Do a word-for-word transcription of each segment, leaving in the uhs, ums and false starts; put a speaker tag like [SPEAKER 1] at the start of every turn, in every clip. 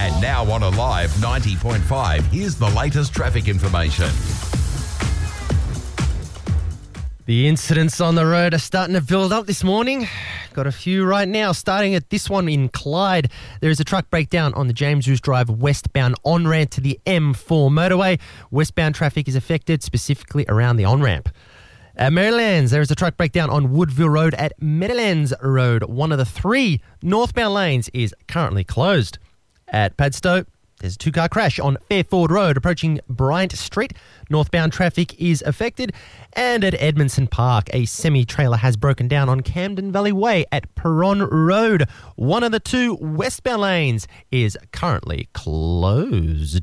[SPEAKER 1] And now on Alive ninety point five, here's the latest traffic information.
[SPEAKER 2] The incidents on the road are starting to build up this morning. Got a few right now, starting at this one in Clyde. There is a truck breakdown on the James Roos Drive westbound on-ramp to the M four motorway. Westbound traffic is affected, specifically around the on-ramp. At Marylands, there is a truck breakdown on Woodville Road at Meadowlands Road. One of the three northbound lanes is currently closed. At Padstow, there's a two-car crash on Fairford Road approaching Bryant Street. Northbound traffic is affected. And at Edmondson Park, a semi-trailer has broken down on Camden Valley Way at Perron Road. One of the two westbound lanes is currently closed.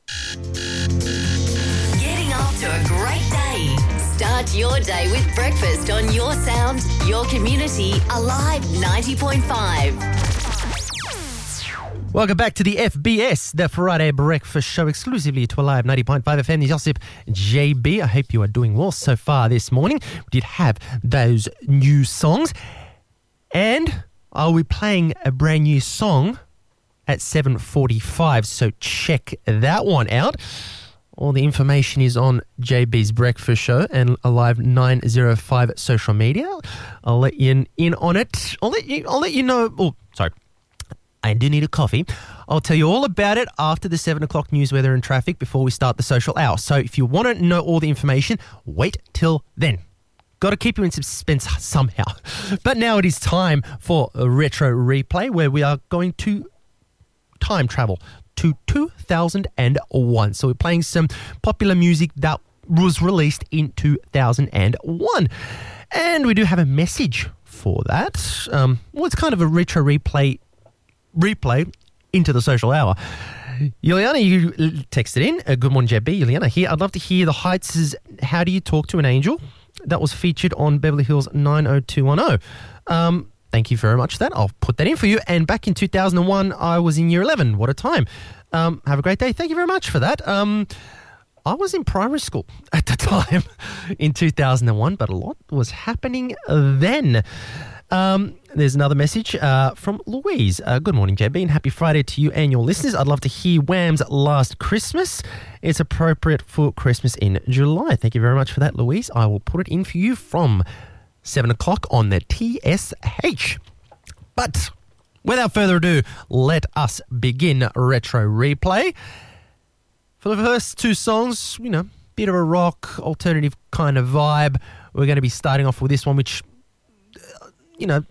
[SPEAKER 3] Getting off to a great day. Start your day with breakfast on your sound, your community, Alive ninety point five.
[SPEAKER 2] Welcome back to the F B S, the Friday Breakfast Show, exclusively to Alive ninety point five F M. This is Josip J B. I hope you are doing well so far this morning. We did have those new songs. And I'll be playing a brand new song at seven forty-five, so check that one out. All the information is on J B's Breakfast Show and Alive nine oh five social media. I'll let you in, in on it. I'll let you, I'll let you know. Oh, sorry. I do need a coffee. I'll tell you all about it after the seven o'clock news, weather and traffic before we start the social hour. So if you want to know all the information, wait till then. Got to keep you in suspense somehow. But now it is time for a retro replay where we are going to time travel to two thousand one. So we're playing some popular music that was released in two thousand one. And we do have a message for that. Um, well, it's kind of a retro replay replay into the social hour. Juliana, you texted in. Uh, good morning, J B. Juliana here. I'd love to hear the Heights' How Do You Talk to an Angel? That was featured on Beverly Hills nine oh two one oh. Um, thank you very much for that. I'll put that in for you. And back in two thousand one, I was in year eleven. What a time. Um, have a great day. Thank you very much for that. Um, I was in primary school at the time in two thousand one, but a lot was happening then. Um, there's another message uh, from Louise. Uh, good morning, J B, and happy Friday to you and your listeners. I'd love to hear Wham's Last Christmas. It's appropriate for Christmas in July. Thank you very much for that, Louise. I will put it in for you from seven o'clock on the T S H. But without further ado, let us begin Retro Replay. For the first two songs, you know, bit of a rock, alternative kind of vibe. We're going to be starting off with this one, which, you know,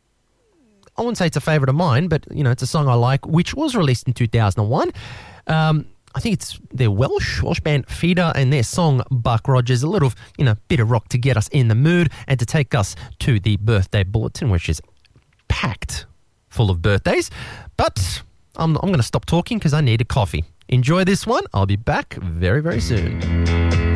[SPEAKER 2] I wouldn't say it's a favourite of mine, but, you know, it's a song I like, which was released in two thousand one. Um, I think it's their Welsh, Welsh band Feeder, and their song Buck Rogers, a little, you know, bit of rock to get us in the mood and to take us to the birthday bulletin, which is packed full of birthdays. But I'm, I'm going to stop talking because I need a coffee. Enjoy this one. I'll be back very, very soon.